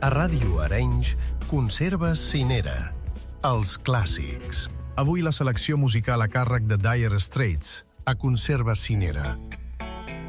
A Ràdio Arenys, Conserves Cinera. Els clàssics. Avui la selecció musical a càrrec de Dire Straits, A Conserves Cinera.